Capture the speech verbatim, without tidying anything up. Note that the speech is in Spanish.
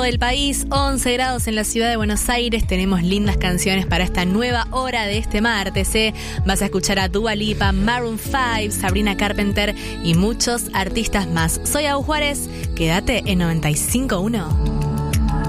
del país, once grados en la ciudad de Buenos Aires. Tenemos lindas canciones para esta nueva hora de este martes, ¿eh? Vas a escuchar a Dua Lipa, Maroon cinco, Sabrina Carpenter y muchos artistas más. Soy Agus Juárez, quédate en noventa y cinco punto uno.